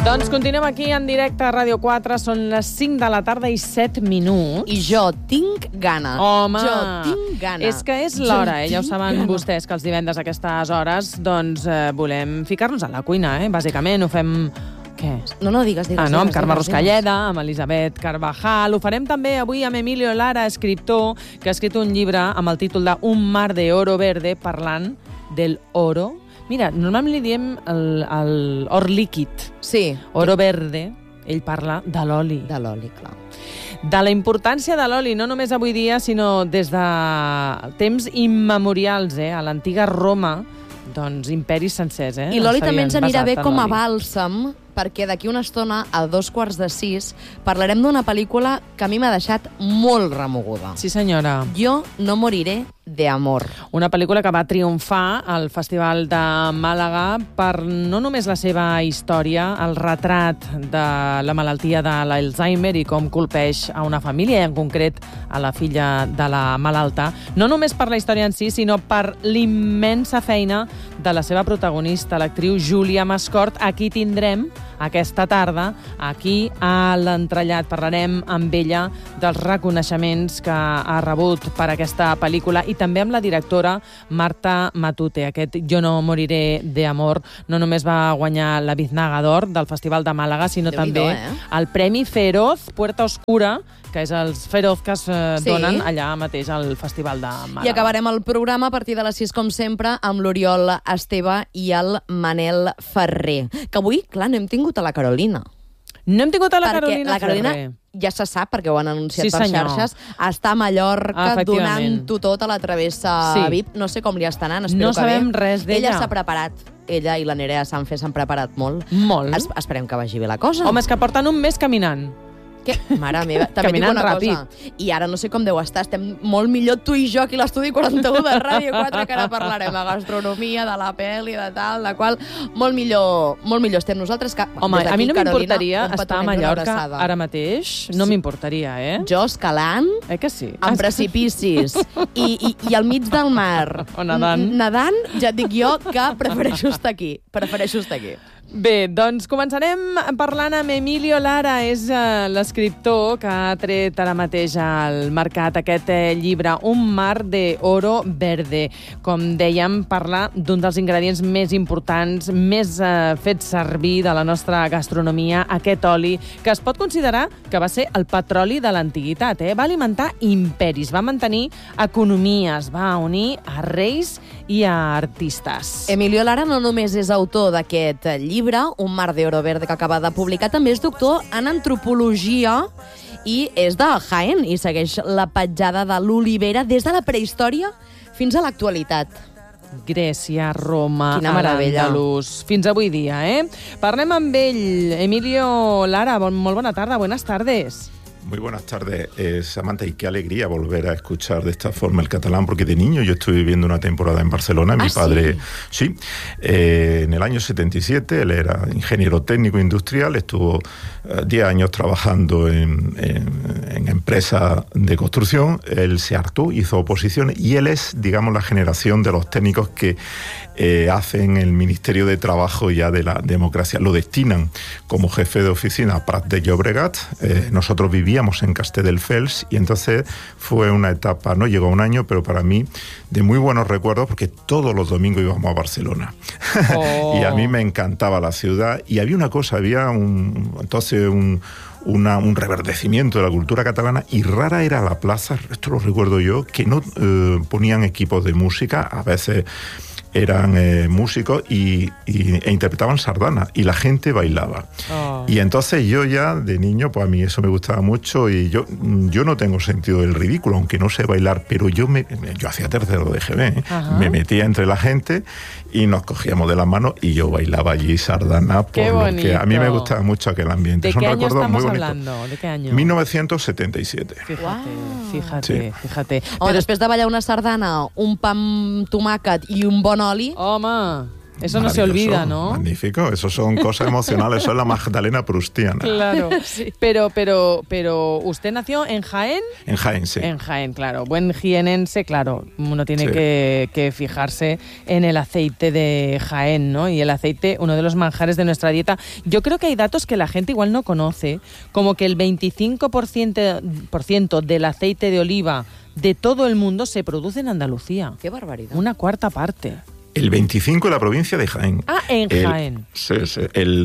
Doncs continuem aquí en directe a Ràdio 4. Són les 5 de la tarda i 7 minuts. I jo tinc gana. Home, jo tinc gana. És que és l'hora, ja ho saben vostès, que els divendres a aquestes hores doncs volem ficar-nos a la cuina, bàsicament. Ho fem... Què? No, digues. Amb Carme Ruscalleda, amb Elisabet Carvajal. Ho farem també avui amb Emilio Lara, escriptor, que ha escrit un llibre amb el títol de Un mar de oro verde, parlant del oro. Mira, normalment li diem l'or líquid. Sí. Oro verde. Ell parla de l'oli. De l'oli, clar. De la importància de l'oli, no només avui dia, sinó des de temps immemorials, a l'antiga Roma, doncs imperis sencers, I l'oli també ens anirà bé com a bàlsam, perquè d'aquí una estona, a 5:45, parlarem d'una pel·lícula que a mi m'ha deixat molt remoguda. Sí, senyora. Jo no moriré de amor. Una pel·lícula que va triomfar al Festival de Màlaga per no només la seva història, el retrat de la malaltia de l'Alzheimer i com colpeix a una família, i en concret a la filla de la malalta, no només per la història en si, sinó per l'immensa feina de la seva protagonista, l'actriu Júlia Mascort. Aquí tindrem aquesta tarda, aquí a l'Entrellat. Parlarem amb ella dels reconeixements que ha rebut per aquesta pel·lícula i també amb la directora Marta Matute. Aquest Jo no moriré de amor no només va guanyar la Biznaga d'Or del Festival de Màlaga, sinó també el Premi Feroz Puerta Oscura, que és els Feroz que es donen allà mateix al Festival de Màlaga. I acabarem el programa a partir de les 6, com sempre, amb l'Oriol Esteve i el Manel Ferrer. Que avui, clar, no hem tingut a la Carolina. No hem tingut a la Carolina Ferrer. Perquè la Carolina, ja se sap, perquè ho han anunciat per xarxes, està a Mallorca donant-ho tot a la travessa VIP. No sé com li està anant, espero que bé. No sabem res d'ella. Ella s'ha preparat. Ella i la Nerea Sanfe s'han preparat molt. Molt. Esperem que vagi bé la cosa. Home, és que porten un mes caminant. Què? Mare meva, també dic una cosa. I ara no sé com deu estar, estem molt millor tu i jo aquí a l'estudi 41 de Ràdio 4, que ara parlarem de gastronomia, de la pel·li, de tal, de qual. Molt millor estem nosaltres que... Home, a mi no m'importaria estar a Mallorca ara mateix, no m'importaria, Jo escalant, que sí? amb precipicis, i al mig del mar, o nedant. Nedant, ja et dic jo que prefereixo estar aquí. Bé, doncs començarem parlant amb Emilio Lara. És l'escriptor que ha tret ara mateix al mercat aquest llibre, Un mar de oro verde. Com dèiem, parla d'un dels ingredients més importants, més fets servir de la nostra gastronomia, aquest oli, que es pot considerar que va ser el petroli de l'antiguitat. Va alimentar imperis, va mantenir economies, va unir a reis i a artistes. Emilio Lara no només és autor d'aquest llibre, Un mar de oro verde, que acaba de publicar, també és doctor en antropologia i és de Jaén i segueix la petjada de l'olivera des de la prehistòria fins a l'actualitat. Grècia, Roma, Al-Àndalus, fins avui dia, Parlem amb ell. Emilio Lara, molt bona tarda, buenas tardes. Muy buenas tardes, Samantha, y qué alegría volver a escuchar de esta forma el catalán, porque de niño yo estuve viviendo una temporada en Barcelona. Mi padre, sí, en el año 77, él era ingeniero técnico industrial, estuvo 10 años trabajando en empresas de construcción. Él se hartó, hizo oposición, y él es, digamos, la generación de los técnicos que hacen el Ministerio de Trabajo ya de la democracia. Lo destinan como jefe de oficina a Prat de Llobregat. Nosotros vivíamos en Castelldefels y entonces fue una etapa, no llegó a un año, pero para mí de muy buenos recuerdos, porque todos los domingos íbamos a Barcelona. Y a mí me encantaba la ciudad, y había una cosa, había un reverdecimiento de la cultura catalana, y rara era la plaza, esto lo recuerdo yo, que no ponían equipos de música, a veces eran músicos e interpretaban sardanas, y la gente bailaba. Y entonces yo ya de niño, pues a mí eso me gustaba mucho, y yo no tengo sentido del ridículo, aunque no sé bailar, pero yo hacía tercero de GB, me metía entre la gente y nos cogíamos de las manos y yo bailaba allí sardana, porque a mí me gustaba mucho aquel ambiente. ¿De Son qué año estamos hablando? ¿De qué año? 1977. Fíjate. Però després de ballar una sardana, un pa amb tomàquet i un bon oli... Home, Eso no se olvida, ¿no? Magnífico, eso son cosas emocionales, eso es la Magdalena prustiana. Claro, sí. Pero ¿usted nació en Jaén? En Jaén, sí. En Jaén, claro. Buen jienense, claro. Uno tiene que fijarse en el aceite de Jaén, ¿no? Y el aceite, uno de los manjares de nuestra dieta. Yo creo que hay datos que la gente igual no conoce, como que el 25% del aceite de oliva de todo el mundo se produce en Andalucía. ¡Qué barbaridad! Una cuarta parte. El 25% de la provincia de Jaén. Ah, en Jaén. Sí. El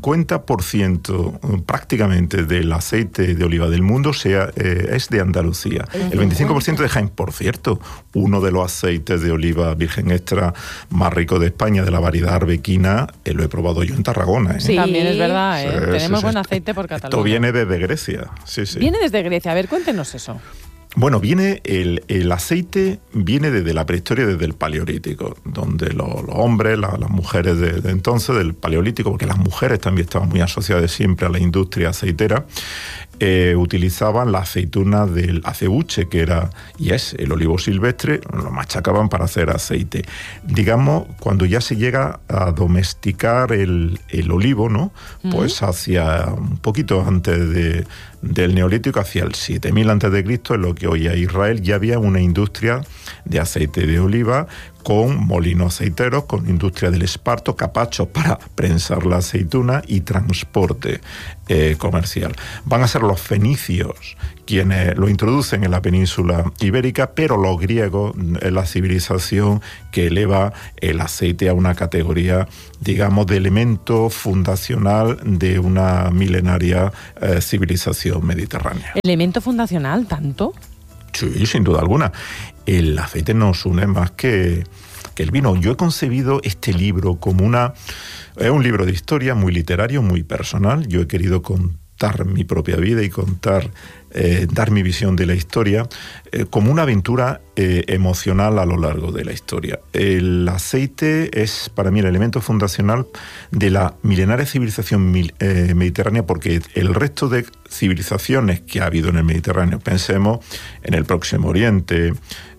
50% prácticamente del aceite de oliva del mundo es de Andalucía. El 25% de Jaén. Por cierto, uno de los aceites de oliva virgen extra más ricos de España, de la variedad arbequina, lo he probado yo en Tarragona. Sí, también es verdad. Sí, Tenemos sí. buen aceite por Cataluña. Esto viene desde Grecia. Sí. Viene desde Grecia. A ver, cuéntenos eso. Bueno, el aceite viene desde la prehistoria, desde el Paleolítico, donde los hombres, las mujeres de entonces, del Paleolítico, porque las mujeres también estaban muy asociadas siempre a la industria aceitera, utilizaban la aceituna del acebuche, que era y es el olivo silvestre, lo machacaban para hacer aceite. Digamos, cuando ya se llega a domesticar el olivo, ¿no? Pues hacia un poquito antes del Neolítico, hacia el 7000 a.C., en lo que hoy es Israel, ya había una industria de aceite de oliva con molinos aceiteros, con industria del esparto, capachos para prensar la aceituna y transporte comercial. Van a ser los fenicios quienes lo introducen en la península ibérica, pero los griegos es la civilización que eleva el aceite a una categoría, digamos, de elemento fundacional de una milenaria civilización mediterránea. ¿Elemento fundacional tanto? Sí, sin duda alguna. El aceite nos une más que el vino. Yo he concebido este libro como es un libro de historia muy literario, muy personal. Yo he querido contar mi propia vida y dar mi visión de la historia como una aventura emocional a lo largo de la historia. El aceite es para mí el elemento fundacional de la milenaria civilización mediterránea, porque el resto de civilizaciones que ha habido en el Mediterráneo, pensemos en el Próximo Oriente,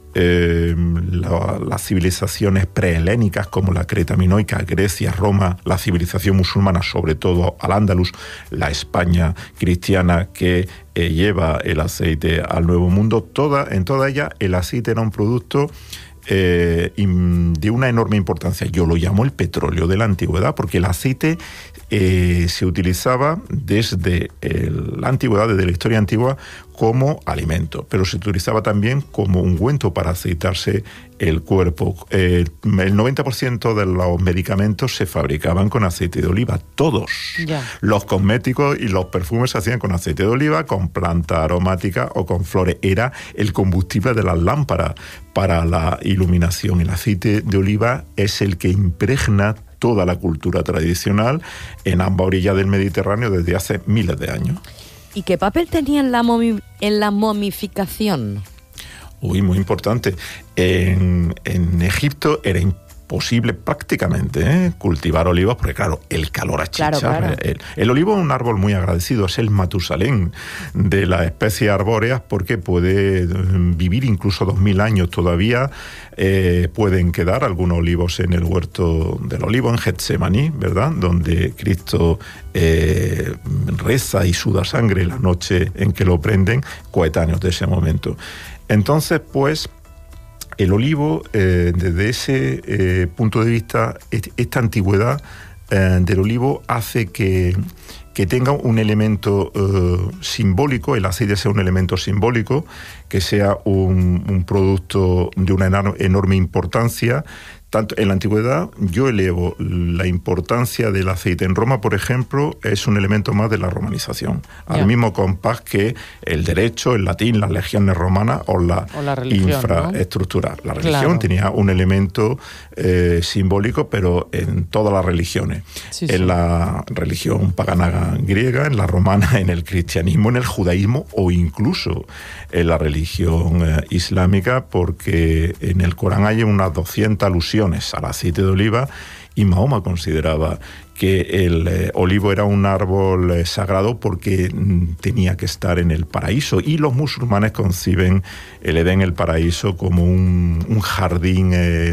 las civilizaciones prehelénicas como la Creta minoica, Grecia, Roma, la civilización musulmana, sobre todo al-Ándalus, la España cristiana que lleva el aceite al Nuevo Mundo, en toda ella el aceite era un producto de una enorme importancia. Yo lo llamo el petróleo de la antigüedad, porque el aceite se utilizaba desde la antigüedad, desde la historia antigua, como alimento, pero se utilizaba también como ungüento para aceitarse el cuerpo. El 90% de los medicamentos se fabricaban con aceite de oliva, todos. Ya. Los cosméticos y los perfumes se hacían con aceite de oliva, con planta aromática o con flores. Era el combustible de las lámparas para la iluminación. El aceite de oliva es el que impregna toda la cultura tradicional en ambas orillas del Mediterráneo desde hace miles de años. ¿Y qué papel tenía en la momificación? Muy importante. En Egipto era imposible prácticamente cultivar olivos, porque claro, el calor achicharra. Claro. El olivo es un árbol muy agradecido, es el Matusalén de las especies arbóreas, porque puede vivir incluso 2000 años todavía. Pueden quedar algunos olivos en el huerto del olivo, en Getsemaní, ¿verdad?, donde Cristo reza y suda sangre la noche en que lo prenden, coetáneos de ese momento. Entonces, pues, el olivo, desde ese punto de vista, esta antigüedad del olivo hace que tenga un elemento simbólico, el aceite sea un elemento simbólico, que sea un producto de una enorme importancia. Tanto en la antigüedad, yo elevo la importancia del aceite. En Roma, por ejemplo, es un elemento más de la romanización, al mismo compás que el derecho, el latín, las legiones romanas o la religión, infraestructura. ¿No? La religión tenía un elemento simbólico, pero en todas las religiones. En la religión pagana griega, en la romana, en el cristianismo, en el judaísmo o incluso en la religión islámica, porque en el Corán hay unas 200 alusiones al aceite de oliva y Mahoma consideraba que el olivo era un árbol sagrado porque tenía que estar en el paraíso, y los musulmanes conciben el Edén, el paraíso, como un jardín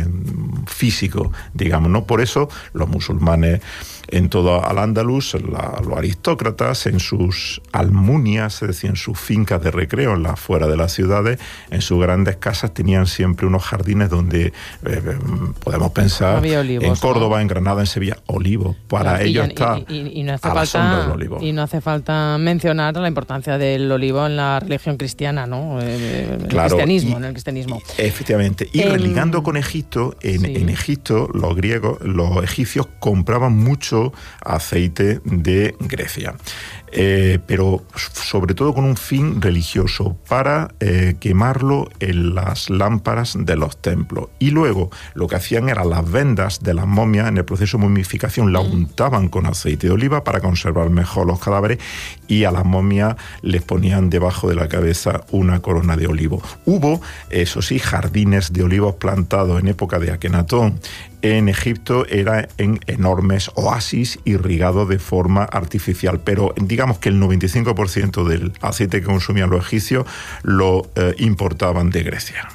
físico, digamos, ¿no? Por eso los musulmanes en todo Al-Ándalus, los aristócratas, en sus almunias, es decir, en sus fincas de recreo, en las afueras de las ciudades, en sus grandes casas, tenían siempre unos jardines donde podemos pensar olivos, en Córdoba, ¿no? En Granada, en Sevilla, olivos. Para ellos está no hace a la sombra del olivo. Y no hace falta mencionar la importancia del olivo en la religión cristiana, ¿no? Claro, en el cristianismo. Efectivamente. Y religando con Egipto, en Egipto los egipcios compraban mucho aceite de Grecia, pero sobre todo con un fin religioso, para quemarlo en las lámparas de los templos. Y luego lo que hacían era las vendas de las momias en el proceso de momificación, la untaban con aceite de oliva para conservar mejor los cadáveres, y a las momias les ponían debajo de la cabeza una corona de olivo. Hubo, eso sí, jardines de olivos plantados en época de Akenatón en Egipto, era en enormes oasis irrigados de forma artificial, pero digamos que el 95% del aceite que consumían los egipcios lo importaban de Grecia.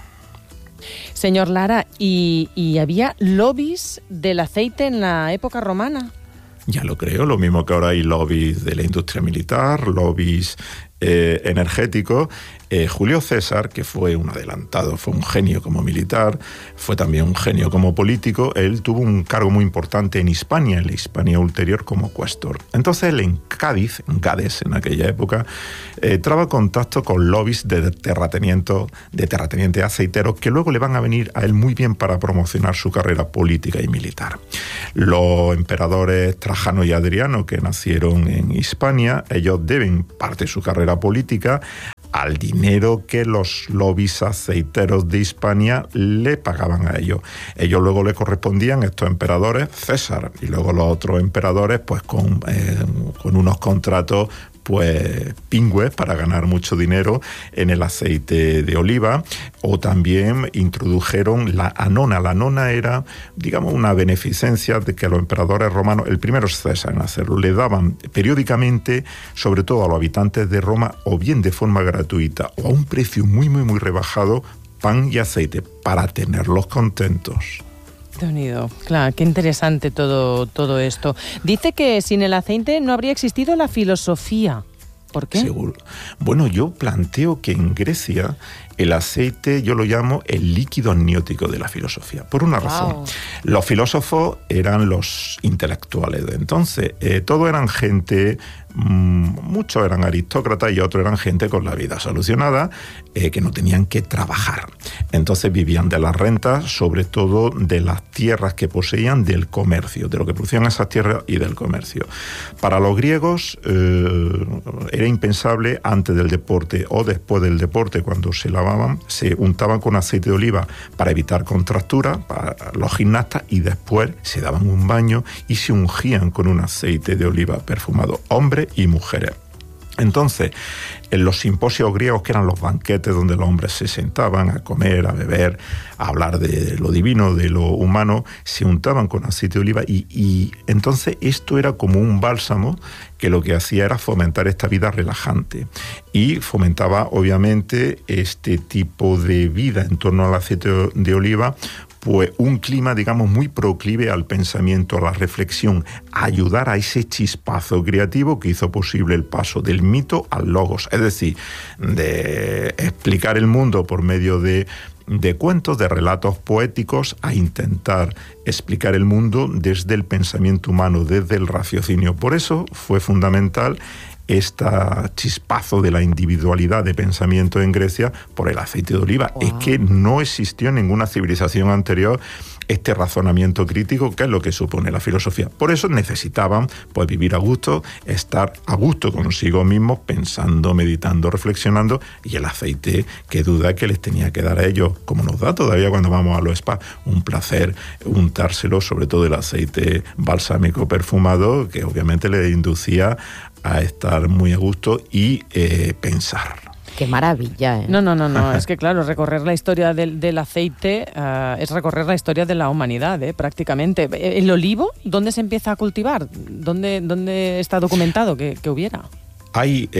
Señor Lara, ¿y había lobbies del aceite en la época romana? Ya lo creo, lo mismo que ahora hay lobbies de la industria militar, lobbies energéticos. Julio César, que fue un adelantado, fue un genio como militar, fue también un genio como político. Él tuvo un cargo muy importante en Hispania, en la Hispania ulterior, como cuestor. Entonces él en Cádiz, en Gades en aquella época, traba contacto con lobbies de terratenientes aceiteros, que luego le van a venir a él muy bien para promocionar su carrera política y militar. Los emperadores Trajano y Adriano, que nacieron en Hispania, ellos deben parte de su carrera política al dinero que los lobbies aceiteros de Hispania le pagaban a ellos. Ellos luego le correspondían, estos emperadores, César, y luego los otros emperadores, pues con unos contratos pues pingües para ganar mucho dinero en el aceite de oliva. O también introdujeron la anona. La anona era, digamos, una beneficencia de que los emperadores romanos, el primero es César en hacerlo, le daban periódicamente, sobre todo a los habitantes de Roma, o bien de forma gratuita o a un precio muy, muy, muy rebajado, pan y aceite para tenerlos contentos. Unido. Claro, qué interesante todo esto. Dice que sin el aceite no habría existido la filosofía. ¿Por qué? Seguro. Bueno, yo planteo que en Grecia el aceite yo lo llamo el líquido amniótico de la filosofía, por una razón. Los filósofos eran los intelectuales de entonces. Todos eran gente, muchos eran aristócratas y otros eran gente con la vida solucionada, que no tenían que trabajar. Entonces vivían de las rentas, sobre todo de las tierras que poseían, del comercio, de lo que producían esas tierras y del comercio. Para los griegos era impensable antes del deporte o después del deporte, cuando se lavaban, se untaban con aceite de oliva para evitar contracturas para los gimnastas, y después se daban un baño y se ungían con un aceite de oliva perfumado, hombres y mujeres. Entonces, en los simposios griegos, que eran los banquetes donde los hombres se sentaban a comer, a beber, a hablar de lo divino, de lo humano, se untaban con aceite de oliva, y entonces esto era como un bálsamo que lo que hacía era fomentar esta vida relajante, y fomentaba obviamente este tipo de vida en torno al aceite de oliva, pues un clima, digamos, muy proclive al pensamiento, a la reflexión, a ayudar a ese chispazo creativo que hizo posible el paso del mito al logos, es decir, de explicar el mundo por medio de cuentos, de relatos poéticos, a intentar explicar el mundo desde el pensamiento humano, desde el raciocinio. Por eso fue fundamental este chispazo de la individualidad de pensamiento en Grecia por el aceite de oliva. Wow. Es que no existió en ninguna civilización anterior este razonamiento crítico, que es lo que supone la filosofía. Por eso necesitaban pues vivir a gusto, estar a gusto consigo mismos, pensando, meditando, reflexionando, y el aceite, qué duda que les tenía que dar a ellos, como nos da todavía cuando vamos a los spas, un placer untárselo, sobre todo el aceite balsámico perfumado, que obviamente les inducía a estar muy a gusto y pensar. Qué maravilla, ¿eh? No. Es que, claro, recorrer la historia del aceite es recorrer la historia de la humanidad, prácticamente. ¿El olivo dónde se empieza a cultivar? ¿Dónde está documentado que hubiera? Hay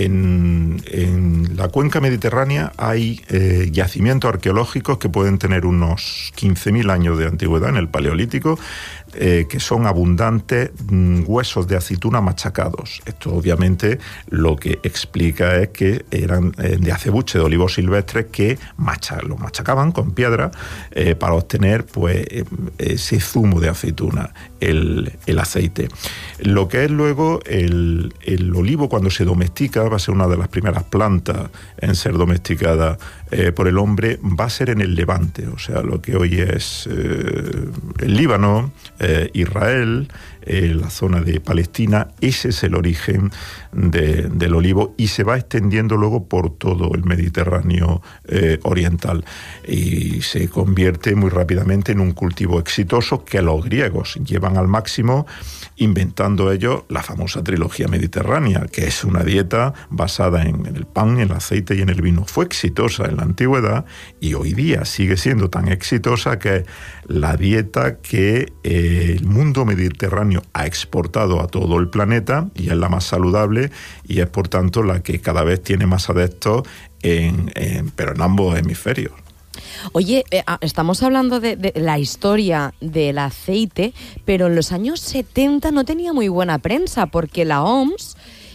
en la cuenca mediterránea hay yacimientos arqueológicos que pueden tener unos 15.000 años de antigüedad en el Paleolítico, que son abundantes huesos de aceituna machacados. Esto obviamente lo que explica es que eran de acebuche de olivos silvestres que lo machacaban con piedra para obtener pues ese zumo de aceituna, el aceite. Lo que es luego el olivo, cuando se domestica, va a ser una de las primeras plantas en ser domesticada por el hombre, va a ser en el Levante, o sea, lo que hoy es el Líbano, Israel, la zona de Palestina. Ese es el origen del olivo y se va extendiendo luego por todo el Mediterráneo oriental y se convierte muy rápidamente en un cultivo exitoso que los griegos llevan al máximo, inventando ellos la famosa trilogía mediterránea, que es una dieta basada en el pan, en el aceite y en el vino. Fue exitosa en la antigüedad y hoy día sigue siendo tan exitosa que es la dieta que el mundo mediterráneo ha exportado a todo el planeta y es la más saludable y es por tanto la que cada vez tiene más adeptos pero en ambos hemisferios. Oye, estamos hablando de la historia del aceite, pero en los años 70 no tenía muy buena prensa porque la OMS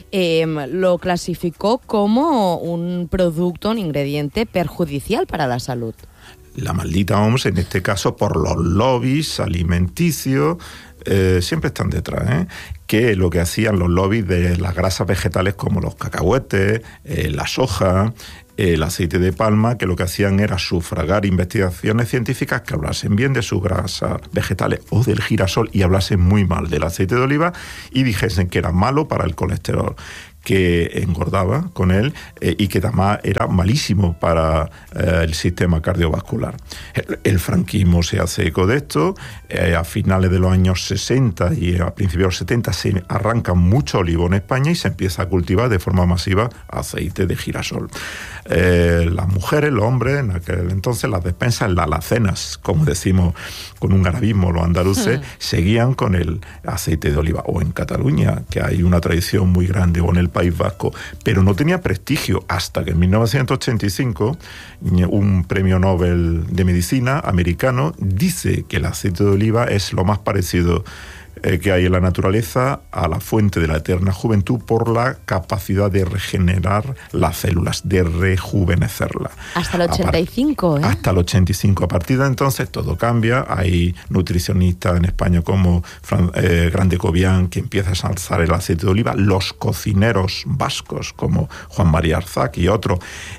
lo clasificó como un producto, un ingrediente perjudicial para la salud. La maldita OMS, en este caso, por los lobbies alimenticios, siempre están detrás, que lo que hacían los lobbies de las grasas vegetales como los cacahuetes, la soja, el aceite de palma, que lo que hacían era sufragar investigaciones científicas que hablasen bien de sus grasas vegetales o del girasol y hablasen muy mal del aceite de oliva y dijesen que era malo para el colesterol, que engordaba con él y que además era malísimo para el sistema cardiovascular. El franquismo se hace eco de esto. A finales de los años 60 y a principios de los 70 se arranca mucho olivo en España y se empieza a cultivar de forma masiva aceite de girasol. Las mujeres, los hombres, en aquel entonces las despensas, las alacenas, como decimos con un arabismo los andaluces, seguían con el aceite de oliva. O en Cataluña, que hay una tradición muy grande, o en el País Vasco, pero no tenía prestigio hasta que en 1985 un premio Nobel de Medicina americano dice que el aceite de oliva es lo más parecido que hay en la naturaleza a la fuente de la eterna juventud por la capacidad de regenerar las células, de rejuvenecerlas. Hasta el 85, Hasta el 85. A partir de entonces todo cambia. Hay nutricionistas en España como Grande Cobian que empieza a ensalzar el aceite de oliva. Los cocineros vascos como Juan María Arzac y otros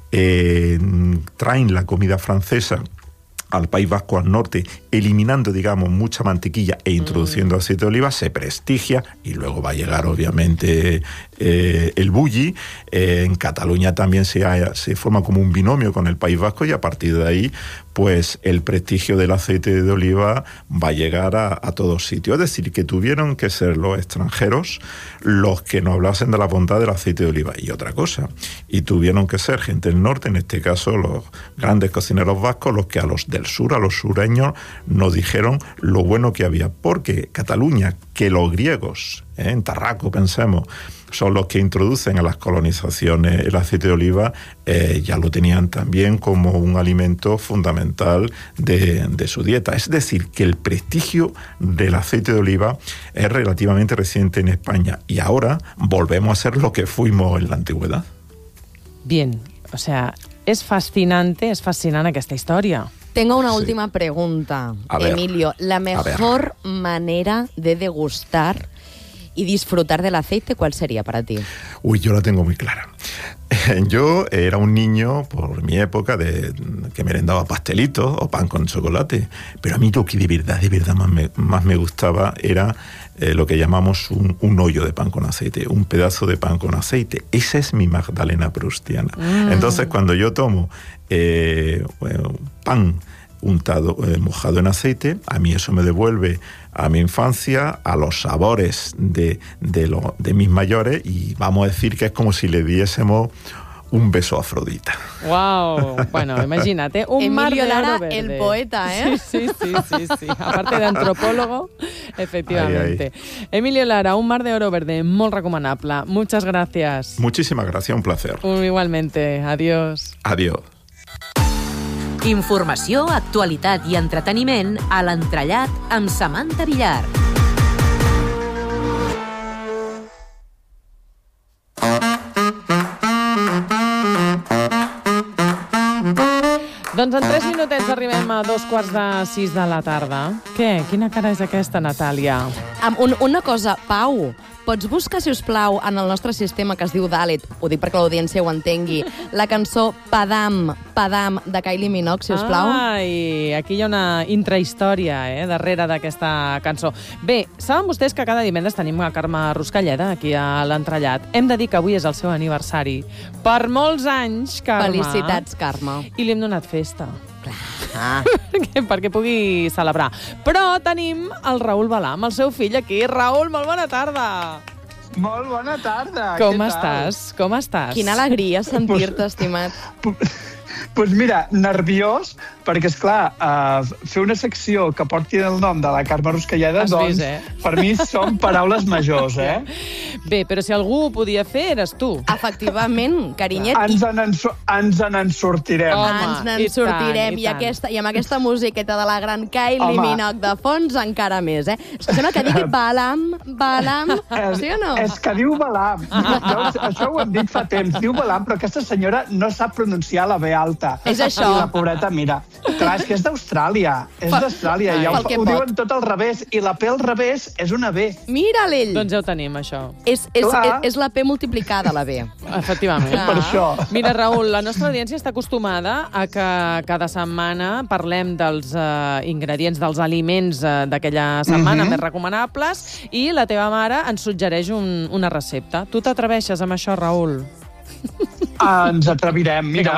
traen la comida francesa al País Vasco, al norte, eliminando, digamos, mucha mantequilla e introduciendo aceite de oliva, se prestigia y luego va a llegar, obviamente, el bulli. En Cataluña también se forma como un binomio con el País Vasco y a partir de ahí, pues, el prestigio del aceite de oliva va a llegar a todos sitios. Es decir, que tuvieron que ser los extranjeros los que nos hablasen de la bondad del aceite de oliva. Y otra cosa, y tuvieron que ser gente del norte, en este caso los grandes cocineros vascos, los que a los del sur, a los sureños, nos dijeron lo bueno que había. Porque Cataluña, que los griegos, en Tarraco pensemos, son los que introducen a las colonizaciones el aceite de oliva, ya lo tenían también como un alimento fundamental de su dieta. Es decir, que el prestigio del aceite de oliva es relativamente reciente en España y ahora volvemos a ser lo que fuimos en la antigüedad. Bien, o sea, és fascinant aquesta història. Tengo una última pregunta, Emilio. La mejor manera de degustar y disfrutar del aceite, ¿cuál sería para ti? Uy, yo la tengo muy clara. Yo era un niño, por mi época, que merendaba pastelitos o pan con chocolate, pero a mí lo que de verdad más me gustaba era lo que llamamos un hoyo de pan con aceite, un pedazo de pan con aceite. Esa es mi Magdalena proustiana. Entonces, cuando yo tomo pan untado, mojado en aceite, a mí eso me devuelve a mi infancia, a los sabores de mis mayores, y vamos a decir que es como si le diésemos un beso a Afrodita. Wow, bueno, imagínate, un mar de Emilio oro Lara, verde. el poeta, ¿eh? Sí. Aparte de antropólogo, efectivamente. Emilio Lara, un mar de oro verde, molt recomanable. Muchas gracias. Muchísimas gracias, un placer. Igualmente, adiós. Adiós. Informació, actualitat i entreteniment a l'Entrellat amb Samantha Villar. Doncs en 3 minutets arribem a 2:45 de la tarda. Què? Quina cara és aquesta, Natàlia? Una cosa, Pau, pots buscar, si us plau, en el nostre sistema que es diu Dalet, ho dic perquè l'audiència ho entengui, la cançó Padam, Padam, de Kylie Minogue, si us plau? Ai, aquí hi ha una intrahistòria, darrere d'aquesta cançó. Bé, saben vostès que cada divendres tenim a Carme Ruscalleda aquí a l'Entrellat. Hem de dir que avui és el seu aniversari. Per molts anys, Carme. Felicitats, Carme. I li hem donat festa. Ah. perquè pugui celebrar. Però tenim el Raül Balam, el seu fill, aquí. Raül, molt bona tarda. Molt bona tarda. Com Què estàs? Com estàs? Quina alegria sentir-te, estimat. Doncs mira, nerviós, perquè, esclar, fer una secció que porti el nom de la Carme Ruscalleda, Has doncs, vist, per mi són paraules majors, eh? Bé, però si algú ho podia fer, eres tu. Efectivament, carinyet. Ens en sortirem. Home, Ens n'en i sortirem. tant, i tant. I amb aquesta musiqueta de la gran Kylie Home. Minogue de fons, encara més, eh? És que sembla que digui Balam, Balam, sí o no? És que diu Balam. Això ho hem dit fa temps. Diu Balam, però aquesta senyora no sap pronunciar la B alta. És això. I la pobreta, mira. Clar, és que és d'Austràlia. És d'Austràlia. Ja Pel que ho pot. diuen tot al revés. I la P al revés és una B. Mira l'ell. Doncs ja ho tenim, això. Clar. És la P multiplicada, la B. Efectivament. Per això. Mira, Raül, la nostra audiència està acostumada a que cada setmana parlem dels ingredients, dels aliments d'aquella setmana més recomanables, i la teva mare ens suggereix una recepta. Tu t'atreveixes amb això, Raül? Ens atrevirem. Mira,